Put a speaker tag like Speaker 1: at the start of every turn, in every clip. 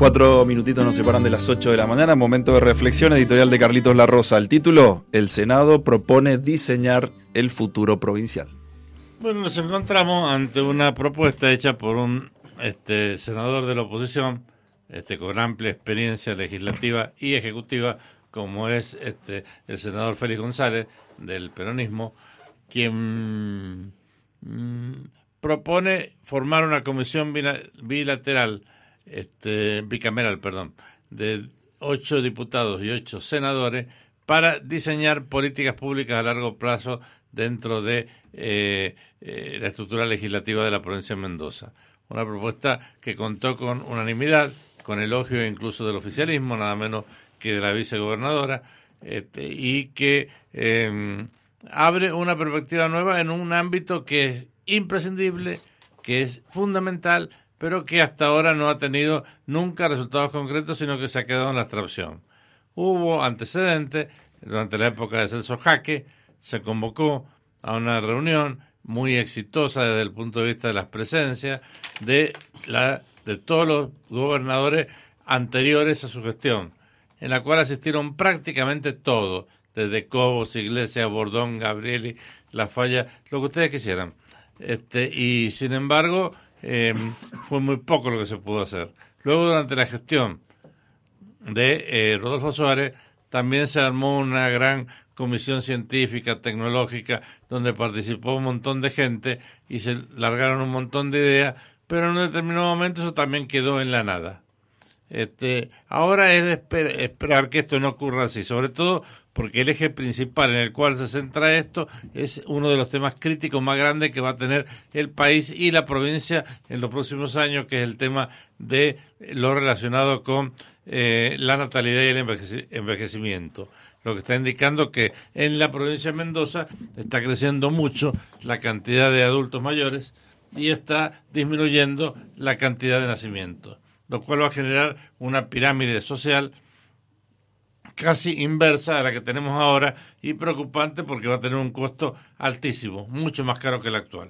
Speaker 1: 4 minutitos nos separan de las 8 de la mañana, momento de reflexión, editorial de Carlitos La Rosa. El título: El Senado propone diseñar el futuro provincial.
Speaker 2: Bueno, nos encontramos ante una propuesta hecha por un senador de la oposición, con amplia experiencia legislativa y ejecutiva, como es el senador Félix González, del peronismo, quien propone formar una comisión bicameral, de 8 diputados y 8 senadores para diseñar políticas públicas a largo plazo dentro de la estructura legislativa de la provincia de Mendoza. Una propuesta que contó con unanimidad, con elogio incluso del oficialismo, nada menos que de la vicegobernadora, y que abre una perspectiva nueva en un ámbito que es imprescindible, que es fundamental, pero que hasta ahora no ha tenido nunca resultados concretos, sino que se ha quedado en la abstracción. Hubo antecedentes. Durante la época de Celso Jaque se convocó a una reunión muy exitosa desde el punto de vista de las presencias de todos los gobernadores anteriores a su gestión, en la cual asistieron prácticamente todos, desde Cobos, Iglesias, Bordón, Gabrieli, La Falla, lo que ustedes quisieran. Y sin embargo, fue muy poco lo que se pudo hacer. Luego, durante la gestión de Rodolfo Suárez, también se armó una gran comisión científica, tecnológica, donde participó un montón de gente y se largaron un montón de ideas, pero en un determinado momento eso también quedó en la nada. Ahora es de esperar que esto no ocurra así, sobre todo porque el eje principal en el cual se centra esto es uno de los temas críticos más grandes que va a tener el país y la provincia en los próximos años, que es el tema de lo relacionado con la natalidad y el envejecimiento. Lo que está indicando que en la provincia de Mendoza está creciendo mucho la cantidad de adultos mayores y está disminuyendo la cantidad de nacimientos, lo cual va a generar una pirámide social casi inversa a la que tenemos ahora y preocupante porque va a tener un costo altísimo, mucho más caro que el actual.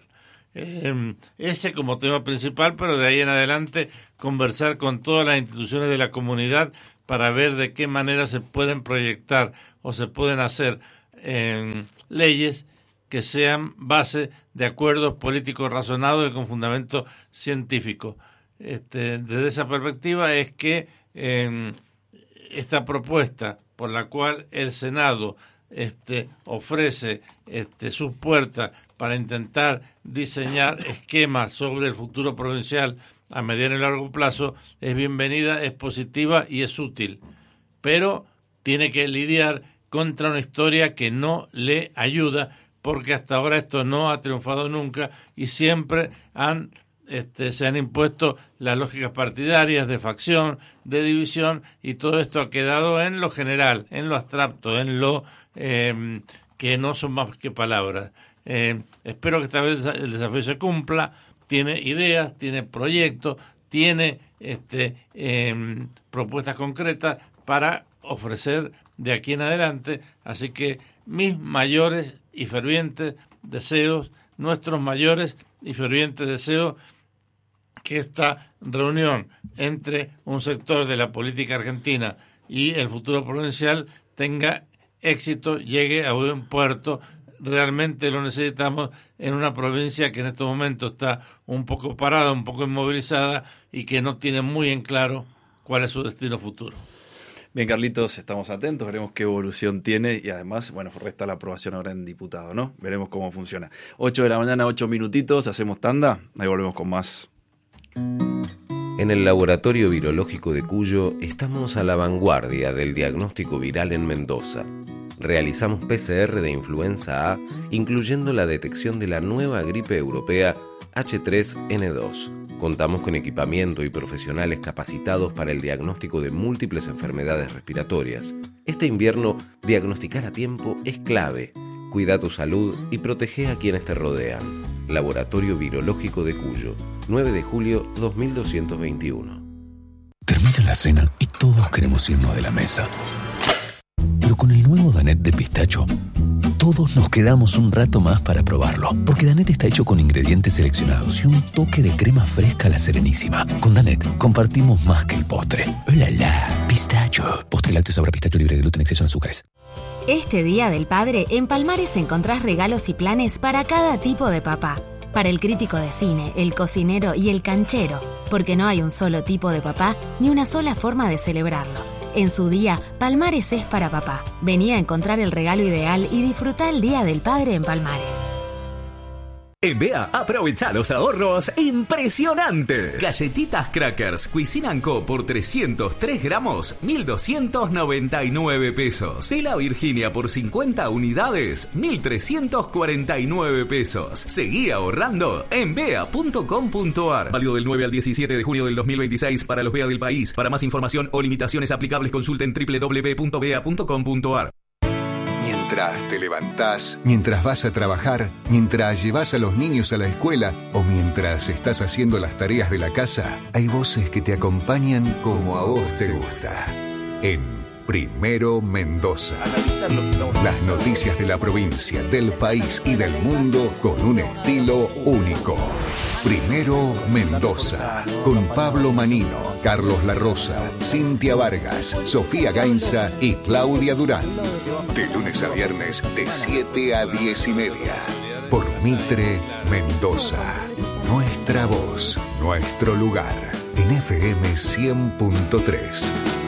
Speaker 2: Ese como tema principal, pero de ahí en adelante conversar con todas las instituciones de la comunidad para ver de qué manera se pueden proyectar o se pueden hacer leyes que sean base de acuerdos políticos razonados y con fundamento científico. Desde esa perspectiva es que esta propuesta por la cual el Senado ofrece sus puertas para intentar diseñar esquemas sobre el futuro provincial a mediano y largo plazo es bienvenida, es positiva y es útil, pero tiene que lidiar contra una historia que no le ayuda, porque hasta ahora esto no ha triunfado nunca y siempre se han impuesto las lógicas partidarias de facción, de división, y todo esto ha quedado en lo general, en lo abstracto, en lo que no son más que palabras. Espero que esta vez el desafío se cumpla. Tiene ideas, tiene proyectos, tiene propuestas concretas para ofrecer de aquí en adelante. Así que mis mayores y fervientes deseos, nuestros mayores y fervientes deseos, que esta reunión entre un sector de la política argentina y el futuro provincial tenga éxito, llegue a buen puerto. Realmente lo necesitamos en una provincia que en estos momentos está un poco parada, un poco inmovilizada y que no tiene muy en claro cuál es su destino futuro.
Speaker 1: Bien, Carlitos, estamos atentos, veremos qué evolución tiene y además, bueno, resta la aprobación ahora en diputado, ¿no? Veremos cómo funciona. 8 de la mañana, 8 minutitos, hacemos tanda, ahí volvemos con más.
Speaker 3: En el Laboratorio Virológico de Cuyo estamos a la vanguardia del diagnóstico viral en Mendoza. Realizamos PCR de influenza A, incluyendo la detección de la nueva gripe europea H3N2. Contamos con equipamiento y profesionales capacitados para el diagnóstico de múltiples enfermedades respiratorias. Este invierno, diagnosticar a tiempo es clave. Cuida tu salud y protege a quienes te rodean. Laboratorio Virológico de Cuyo, 9 de julio 2221.
Speaker 4: Termina la cena y todos queremos irnos de la mesa. Pero con el nuevo Danet de pistacho, todos nos quedamos un rato más para probarlo. Porque Danette está hecho con ingredientes seleccionados y un toque de crema fresca a la Serenísima. Con Danette compartimos más que el postre. ¡Hola, la! Pistacho. Postre lácteo sabor a pistacho libre de gluten, exceso en azúcares.
Speaker 5: Este Día del Padre, en Palmares encontrás regalos y planes para cada tipo de papá. Para el crítico de cine, el cocinero y el canchero. Porque no hay un solo tipo de papá ni una sola forma de celebrarlo. En su día, Palmares es para papá. Vení a encontrar el regalo ideal y disfrutá el Día del Padre en Palmares.
Speaker 6: En Bea, aprovecha los ahorros impresionantes. Galletitas Crackers Cuisine & Co por 303 gramos, 1.299 pesos. Tela Virginia por 50 unidades, 1.349 pesos. Seguí ahorrando en bea.com.ar. Válido del 9 al 17 de junio del 2026 para los Bea del país. Para más información o limitaciones aplicables, consulten www.bea.com.ar.
Speaker 7: Mientras te levantás, mientras vas a trabajar, mientras llevas a los niños a la escuela o mientras estás haciendo las tareas de la casa, hay voces que te acompañan como a vos te gusta. En Primero Mendoza. Las noticias de la provincia, del país y del mundo con un estilo único. Primero Mendoza, con Pablo Manino, Carlos La Rosa, Cintia Vargas, Sofía Gainza y Claudia Durán. De lunes a viernes, de 7 a 10:30. Por Mitre Mendoza. Nuestra voz, nuestro lugar. En FM 100.3.